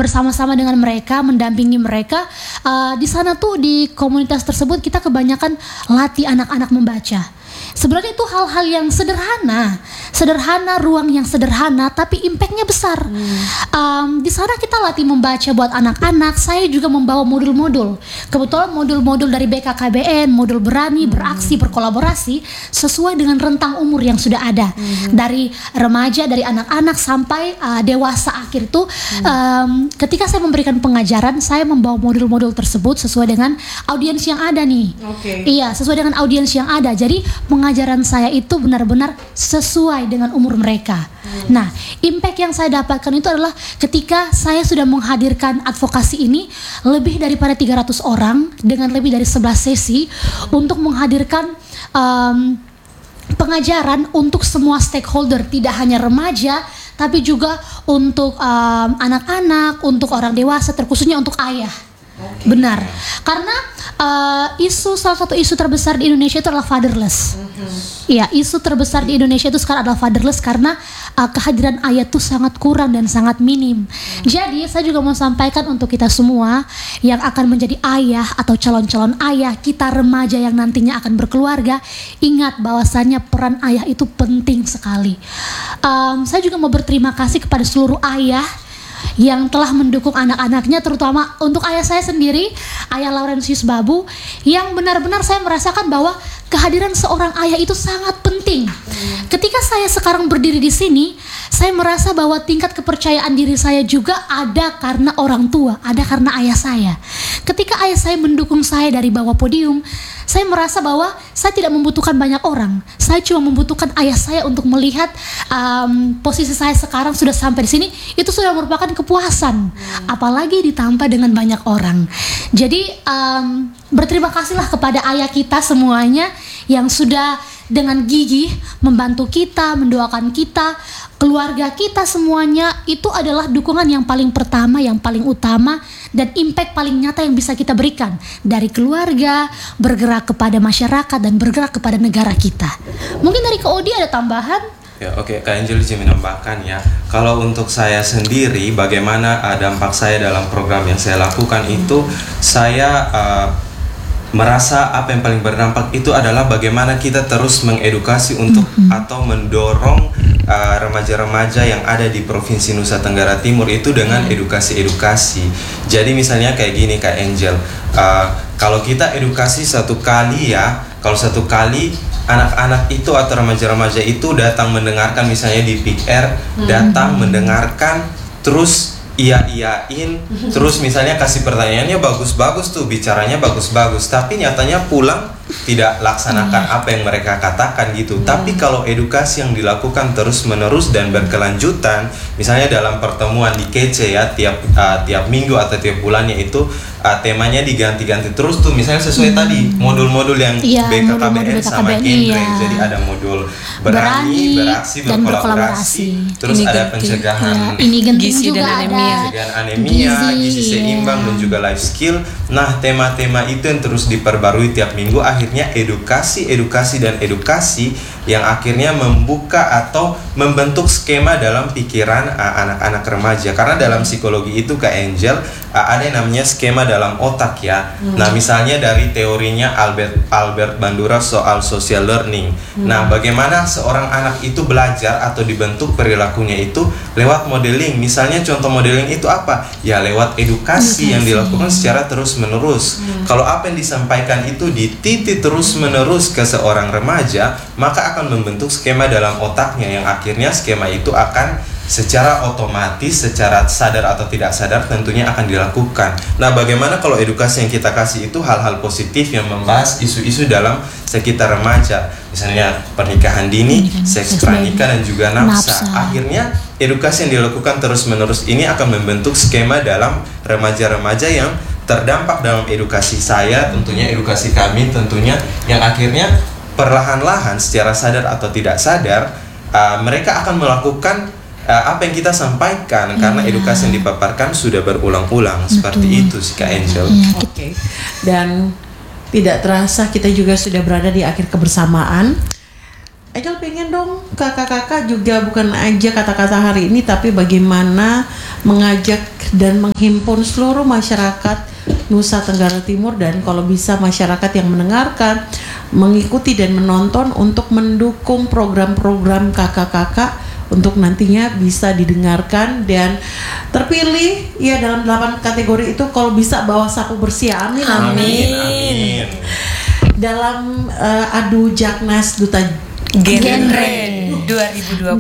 bersama-sama dengan mereka, mendampingi mereka. Di sana tuh di komunitas tersebut kita kebanyakan latih anak-anak membaca. Sebenarnya itu hal-hal yang sederhana, ruang yang sederhana, tapi impactnya besar. Di sana kita latih membaca buat anak-anak. Saya juga membawa modul-modul. Kebetulan modul-modul dari BKKBN, modul berani, beraksi, berkolaborasi, sesuai dengan rentang umur yang sudah ada. Dari remaja, dari anak-anak sampai dewasa akhir tuh. Ketika saya memberikan pengajaran, saya membawa modul-modul tersebut sesuai dengan audiens yang ada nih. Iya, sesuai dengan audiens yang ada. Jadi pengajaran saya itu benar-benar sesuai dengan umur mereka. Nah, impact yang saya dapatkan itu adalah ketika saya sudah menghadirkan advokasi ini lebih daripada 300 orang dengan lebih dari 11 sesi untuk menghadirkan pengajaran untuk semua stakeholder, tidak hanya remaja tapi juga untuk anak-anak, untuk orang dewasa, terkhususnya untuk ayah. Benar, karena salah satu isu terbesar di Indonesia itu adalah fatherless. Iya, isu terbesar di Indonesia itu sekarang adalah fatherless karena kehadiran ayah itu sangat kurang dan sangat minim. Jadi saya juga mau sampaikan untuk kita semua yang akan menjadi ayah atau calon-calon ayah, kita remaja yang nantinya akan berkeluarga, ingat bahwasannya peran ayah itu penting sekali. Saya juga mau berterima kasih kepada seluruh ayah yang telah mendukung anak-anaknya, terutama untuk ayah saya sendiri, ayah Laurentius Babu, yang benar-benar saya merasakan bahwa kehadiran seorang ayah itu sangat penting. Ketika saya sekarang berdiri di sini, saya merasa bahwa tingkat kepercayaan diri saya juga ada karena orang tua, ada karena ayah saya. Ketika ayah saya mendukung saya dari bawah podium, saya merasa bahwa saya tidak membutuhkan banyak orang. Saya cuma membutuhkan ayah saya untuk melihat posisi saya sekarang sudah sampai di sini. Itu sudah merupakan kepuasan. Apalagi ditambah dengan banyak orang. Jadi berterima kasihlah kepada ayah kita semuanya yang sudah dengan gigih membantu kita, mendoakan kita, keluarga kita semuanya. Itu adalah dukungan yang paling pertama, yang paling utama, dan impact paling nyata yang bisa kita berikan dari keluarga, bergerak kepada masyarakat, dan bergerak kepada negara kita. Mungkin dari Kak Odi ada tambahan? Ya, oke, Kak Angel izin menambahkan ya. Kalau untuk saya sendiri, bagaimana dampak saya dalam program yang saya lakukan itu, saya merasa apa yang paling berdampak itu adalah bagaimana kita terus mengedukasi untuk atau mendorong remaja-remaja yang ada di Provinsi Nusa Tenggara Timur itu dengan edukasi-edukasi. Jadi misalnya kayak gini Kak Angel, kalau kita edukasi satu kali ya, kalau satu kali anak-anak itu atau remaja-remaja itu datang mendengarkan, misalnya di PR datang mendengarkan, terus iya-iyain, terus misalnya kasih pertanyaannya bagus-bagus tuh, bicaranya bagus-bagus, tapi nyatanya pulang tidak laksanakan apa yang mereka katakan gitu. Tapi kalau edukasi yang dilakukan terus-menerus dan berkelanjutan, misalnya dalam pertemuan di KC ya, tiap minggu atau tiap bulannya itu temanya diganti-ganti terus tuh, misalnya sesuai tadi modul-modul yang BKKBN sama Genre. Jadi ada modul berani, beraksi, berkolaborasi, terus ada pencegahan gizi dan anemia, gizi seimbang, dan juga life skill. Nah, tema-tema itu yang terus diperbarui tiap minggu, akhirnya edukasi yang akhirnya membuka atau membentuk skema dalam pikiran anak-anak remaja. Karena dalam psikologi itu Kak Angel ada yang namanya skema dalam otak ya. Nah, misalnya dari teorinya Albert Bandura soal social learning. Nah, bagaimana seorang anak itu belajar atau dibentuk perilakunya itu lewat modeling. Misalnya contoh modeling itu apa? Ya lewat edukasi yang dilakukan secara terus-menerus. Kalau apa yang disampaikan itu dititi terus-menerus ke seorang remaja, maka akan membentuk skema dalam otaknya yang akhirnya skema itu akan secara otomatis, secara sadar atau tidak sadar tentunya akan dilakukan. Nah, bagaimana kalau edukasi yang kita kasih itu hal-hal positif yang membahas isu-isu dalam sekitar remaja, misalnya pernikahan dini, seks pranikah, dan juga nafsa. Akhirnya edukasi yang dilakukan terus-menerus ini akan membentuk skema dalam remaja-remaja yang terdampak dalam edukasi saya, tentunya edukasi kami tentunya, yang akhirnya perlahan-lahan secara sadar atau tidak sadar mereka akan melakukan apa yang kita sampaikan karena edukasi yang dipaparkan sudah berulang-ulang. Seperti itu sih Kak Angel. Oke. Dan tidak terasa kita juga sudah berada di akhir kebersamaan. Angel pengen dong kakak-kakak juga bukan aja kata-kata hari ini, tapi bagaimana mengajak dan menghimpun seluruh masyarakat Nusa Tenggara Timur, dan kalau bisa masyarakat yang mendengarkan mengikuti dan menonton untuk mendukung program-program kakak-kakak untuk nantinya bisa didengarkan dan terpilih ya dalam 8 kategori itu, kalau bisa bawa sapu bersih. Amin. Amin. Dalam adu Jaknas Duta Genre 2026.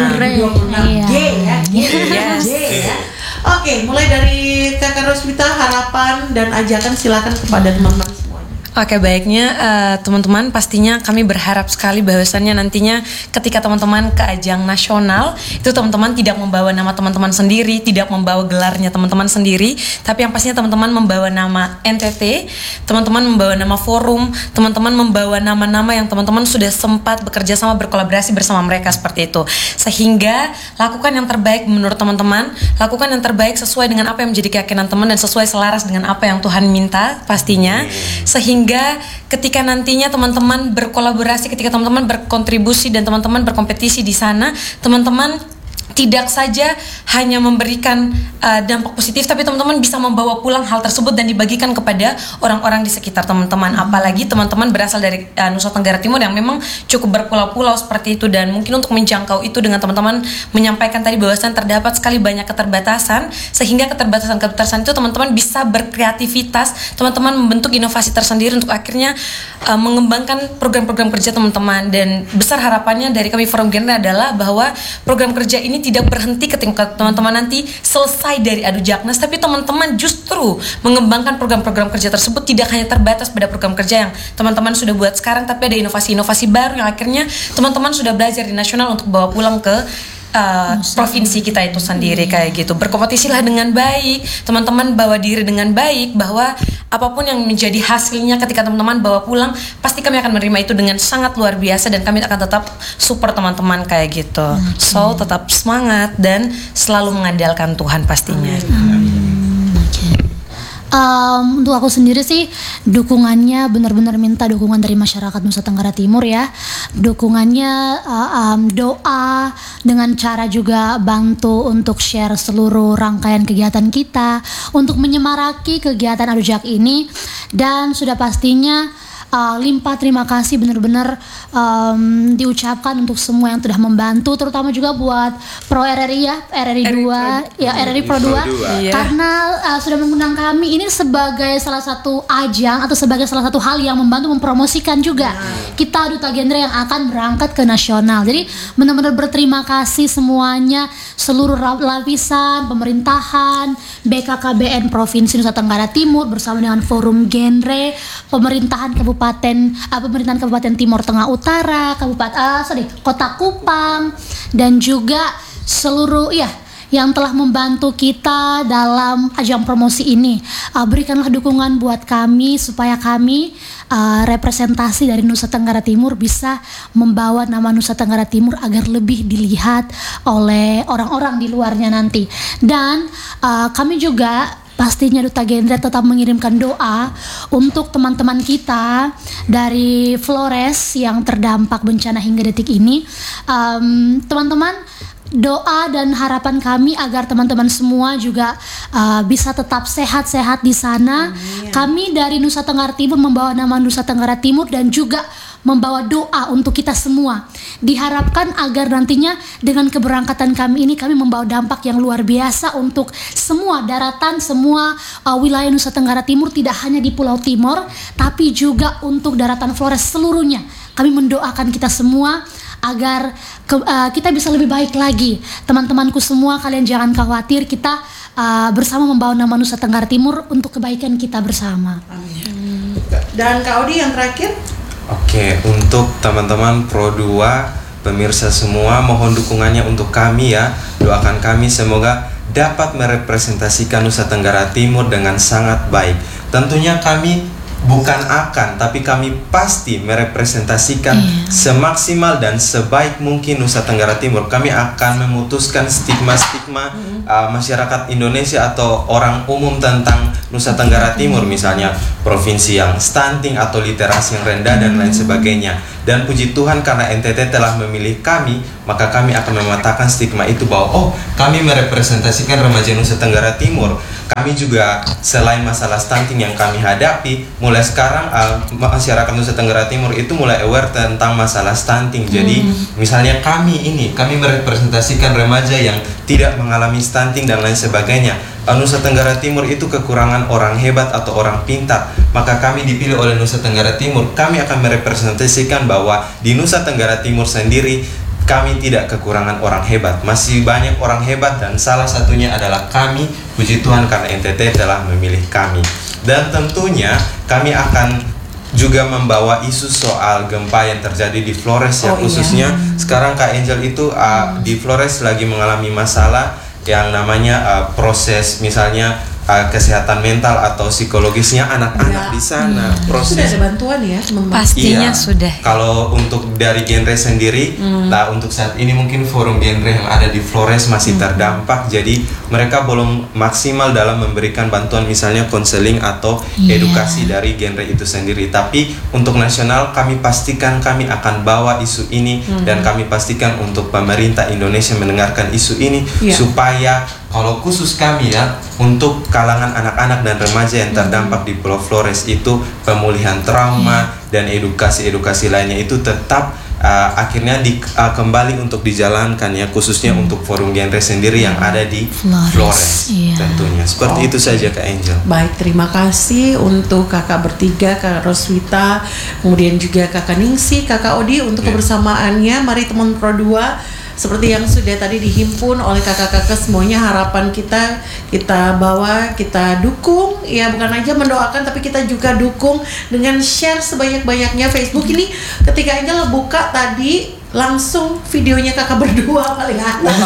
Iya. G ya. Yes. G ya. Oke, mulai dari Kakak Roswita, harapan dan ajakan silakan kepada teman-teman semuanya. Oke, baiknya teman-teman, pastinya kami berharap sekali bahwasannya nantinya ketika teman-teman ke ajang nasional itu teman-teman tidak membawa nama teman-teman sendiri, tidak membawa gelarnya teman-teman sendiri, tapi yang pastinya teman-teman membawa nama NTT, teman-teman membawa nama forum, teman-teman membawa nama-nama yang teman-teman sudah sempat bekerja sama, berkolaborasi bersama mereka seperti itu. Sehingga lakukan yang terbaik menurut teman-teman, lakukan yang terbaik sesuai dengan apa yang menjadi keyakinan teman dan sesuai selaras dengan apa yang Tuhan minta pastinya. Sehingga ketika nantinya teman-teman berkolaborasi, ketika teman-teman berkontribusi dan teman-teman berkompetisi di sana, teman-teman tidak saja hanya memberikan dampak positif, tapi teman-teman bisa membawa pulang hal tersebut dan dibagikan kepada orang-orang di sekitar teman-teman. Apalagi teman-teman berasal dari Nusa Tenggara Timur yang memang cukup berpulau-pulau seperti itu, dan mungkin untuk menjangkau itu dengan teman-teman menyampaikan tadi bahwasan terdapat sekali banyak keterbatasan, sehingga keterbatasan itu teman-teman bisa berkreativitas, teman-teman membentuk inovasi tersendiri untuk akhirnya mengembangkan program-program kerja teman-teman. Dan besar harapannya dari kami Forum Genre adalah bahwa program kerja ini tidak berhenti ketika teman-teman nanti selesai dari adu Jaknas, tapi teman-teman justru mengembangkan program-program kerja tersebut tidak hanya terbatas pada program kerja yang teman-teman sudah buat sekarang, tapi ada inovasi-inovasi baru yang akhirnya teman-teman sudah belajar di nasional untuk bawa pulang ke provinsi kita itu sendiri kayak gitu. Berkompetisilah dengan baik, teman-teman bawa diri dengan baik, bahwa apapun yang menjadi hasilnya ketika teman-teman bawa pulang, pasti kami akan menerima itu dengan sangat luar biasa, dan kami akan tetap support teman-teman kayak gitu. So tetap semangat dan selalu mengandalkan Tuhan pastinya. Untuk aku sendiri sih dukungannya benar-benar minta dukungan dari masyarakat Nusa Tenggara Timur ya. Dukungannya doa, dengan cara juga bantu untuk share seluruh rangkaian kegiatan kita, untuk menyemaraki kegiatan Adujak ini, dan sudah pastinya limpah terima kasih benar-benar diucapkan untuk semua yang telah membantu, terutama juga buat Pro RRI ya, RRI 2 ya, RRI Pro 2 karena sudah mengundang kami ini sebagai salah satu ajang atau sebagai salah satu hal yang membantu mempromosikan juga kita Duta Genre yang akan berangkat ke nasional. Jadi benar-benar berterima kasih semuanya, seluruh lapisan pemerintahan, BKKBN Provinsi Nusa Tenggara Timur bersama dengan Forum Genre, pemerintahan Kabupaten Timur Tengah Utara, Kota Kupang, dan juga seluruh yang telah membantu kita dalam ajang promosi ini. Berikanlah dukungan buat kami supaya kami representasi dari Nusa Tenggara Timur bisa membawa nama Nusa Tenggara Timur agar lebih dilihat oleh orang-orang di luarnya nanti. Dan kami juga pastinya Duta Genre tetap mengirimkan doa untuk teman-teman kita dari Flores yang terdampak bencana hingga detik ini. Teman-teman, doa dan harapan kami agar teman-teman semua juga bisa tetap sehat-sehat di sana. Kami dari Nusa Tenggara Timur membawa nama Nusa Tenggara Timur dan juga membawa doa untuk kita semua. Diharapkan agar nantinya dengan keberangkatan kami ini, kami membawa dampak yang luar biasa untuk semua daratan, semua wilayah Nusa Tenggara Timur, tidak hanya di Pulau Timor, tapi juga untuk daratan Flores seluruhnya. Kami mendoakan kita semua agar kita bisa lebih baik lagi. Teman-temanku semua, kalian jangan khawatir, kita bersama membawa nama Nusa Tenggara Timur untuk kebaikan kita bersama. Amin. Dan Kak Odi yang terakhir. Oke, untuk teman-teman Pro 2, pemirsa semua, mohon dukungannya untuk kami ya. Doakan kami semoga dapat merepresentasikan Nusa Tenggara Timur dengan sangat baik. Tentunya kami bukan akan, tapi kami pasti merepresentasikan semaksimal dan sebaik mungkin Nusa Tenggara Timur. Kami akan memutuskan stigma-stigma masyarakat Indonesia atau orang umum tentang Nusa Tenggara Timur misalnya provinsi yang stunting atau literasi yang rendah dan lain sebagainya. Dan puji Tuhan karena NTT telah memilih kami, maka kami akan mematahkan stigma itu bahwa kami merepresentasikan remaja Nusa Tenggara Timur. Kami juga selain masalah stunting yang kami hadapi, mulai sekarang masyarakat Nusa Tenggara Timur itu mulai aware tentang masalah stunting. Jadi misalnya kami merepresentasikan remaja yang tidak mengalami stunting dan lain sebagainya. Nusa Tenggara Timur itu kekurangan orang hebat atau orang pintar, maka kami dipilih oleh Nusa Tenggara Timur. Kami akan merepresentasikan bahwa di Nusa Tenggara Timur sendiri kami tidak kekurangan orang hebat, masih banyak orang hebat, dan salah satunya adalah kami. Puji Tuhan karena NTT telah memilih kami. Dan tentunya kami akan juga membawa isu soal gempa yang terjadi di Flores ya, khususnya sekarang Kak Angel itu di Flores lagi mengalami masalah yang namanya proses misalnya kesehatan mental atau psikologisnya anak-anak di sana. Sudah ada bantuan ya, teman-teman? Pastinya sudah. Kalau untuk dari genre sendiri, nah untuk saat ini mungkin forum genre yang ada di Flores masih terdampak, jadi mereka belum maksimal dalam memberikan bantuan misalnya konseling atau edukasi dari genre itu sendiri. Tapi untuk nasional kami pastikan kami akan bawa isu ini dan kami pastikan untuk pemerintah Indonesia mendengarkan isu ini supaya kalau khusus kami ya, untuk kalangan anak-anak dan remaja yang terdampak di Pulau Flores itu pemulihan trauma dan edukasi-edukasi lainnya itu tetap akhirnya kembali untuk dijalankan ya, khususnya untuk forum genre sendiri yang ada di Flores tentunya. Seperti itu saja Kak Angel. Baik, terima kasih untuk kakak bertiga, Kak Roswita, kemudian juga Kakak Ningsi, Kakak Odi untuk kebersamaannya. Mari teman Pro 2, seperti yang sudah tadi dihimpun oleh kakak-kakak semuanya, harapan kita bawa, kita dukung ya, bukan aja mendoakan tapi kita juga dukung dengan share sebanyak-banyaknya. Facebook ini ketika Angel buka tadi langsung videonya kakak berdua paling atas.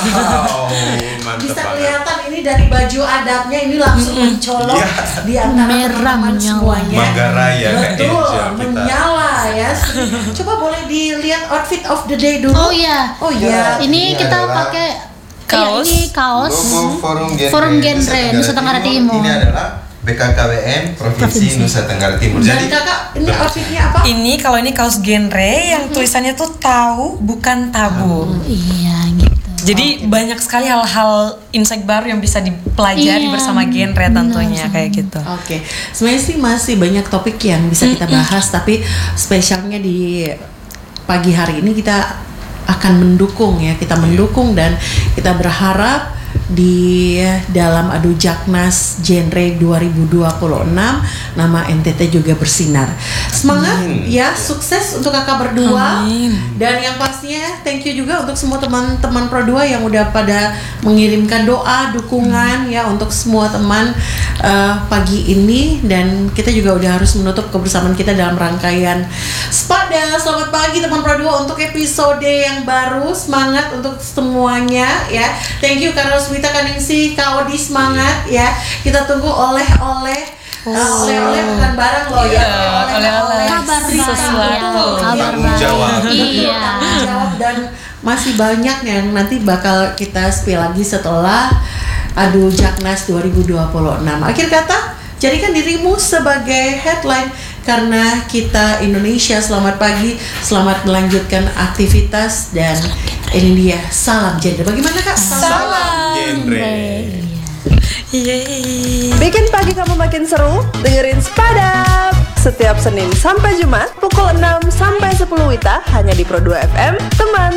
Bisa kelihatan ini dari baju adatnya ini langsung mencolok di antara teman-teman semuanya. Manggarai ya, betul, menyala ya. Coba boleh dilihat outfit of the day dulu. Oh iya. Ini kita pakai kaos. Ini kaos Logo forum genre Nusa Tenggara Timur. Ini adalah BKKBN Provinsi Nusa Tenggara Timur. Dan kakak, ini outfitnya apa? Ini kalau ini kaos genre yang tulisannya tuh tahu bukan tabu. Iya gitu. Jadi banyak sekali hal-hal insight baru yang bisa dipelajari bersama genre tentunya kayak gitu. Oke. Sebenarnya sih masih banyak topik yang bisa kita bahas, tapi spesialnya di pagi hari ini kita akan mendukung ya, kita mendukung dan kita berharap di dalam Adu Jaknas Genre 2026 nama NTT juga bersinar. Semangat ya, sukses untuk kakak berdua. Dan yang pastinya thank you juga untuk semua teman-teman Pro 2 yang udah pada mengirimkan doa, dukungan ya untuk semua teman pagi ini. Dan kita juga udah harus menutup kebersamaan kita dalam rangkaian Spada. Selamat pagi teman Pro 2 untuk episode yang baru. Semangat untuk semuanya ya. Thank you Kak Roswita, Kak Ningsi, Kak Odi, semangat ya. Kita tunggu oleh-oleh bukan barang loh ya. Oleh-oleh Kabar sesuatu. Kabar jawab. Jawab, dan masih banyak yang nanti bakal kita spill lagi setelah Adu Jaknas 2026. Akhir kata, jadikan dirimu sebagai headline karena kita Indonesia. Selamat pagi, selamat melanjutkan aktivitas, dan ini dia salam genre. Bagaimana Kak? Salam genre. Yeay. Bikin pagi kamu makin seru, dengerin Spadap setiap Senin sampai Jumat pukul 6 sampai 10 WITA hanya di Pro 2 FM, teman